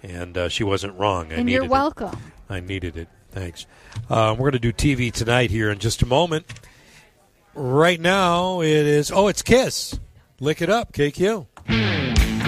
And she wasn't wrong. And you're welcome. I needed it. Thanks. We're going to do TV tonight here in just a moment. Right now, it's KISS. Lick it up, KQ.